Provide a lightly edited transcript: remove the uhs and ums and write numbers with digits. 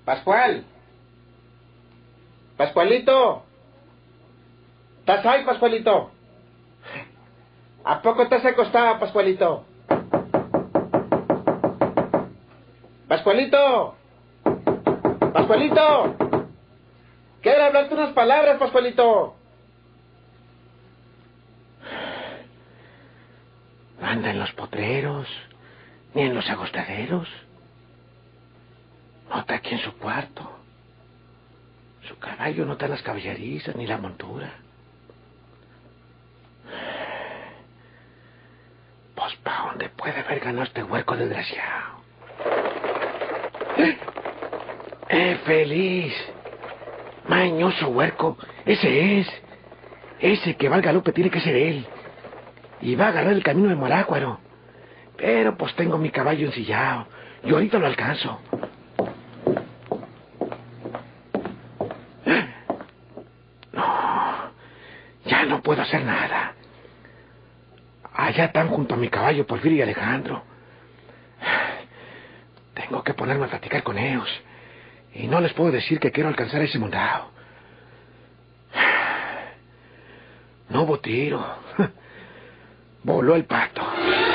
Pascual. Pascualito. ¿Estás ahí, Pascualito? ¿A poco estás acostado, Pascualito? Pascualito. Pascualito. Quiero hablarte unas palabras, Pascualito. No anda en los potreros, ni en los agostaderos. No está aquí en su cuarto. Su caballo no está en las caballerizas, ni la montura. Pues, ¿pa' dónde puede haber ganado este huerco desgraciado? ¡Feliz! Mañoso huerco, ese es. Ese que va al galope tiene que ser él. Y va a agarrar el camino de Morácuaro. Pero pues tengo mi caballo ensillado. Y ahorita lo alcanzo. No, ya no puedo hacer nada. Allá están junto a mi caballo Porfirio y Alejandro. Tengo que ponerme a platicar con ellos. Y no les puedo decir que quiero alcanzar a ese mondado. No hubo tiro. Voló el pato.